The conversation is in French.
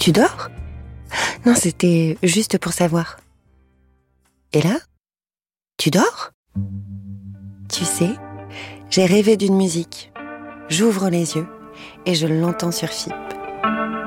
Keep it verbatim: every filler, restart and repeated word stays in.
Tu dors ? Non, c'était juste pour savoir. Et là ? Tu dors ? Tu sais, j'ai rêvé d'une musique. J'ouvre les yeux et je l'entends sur F I P.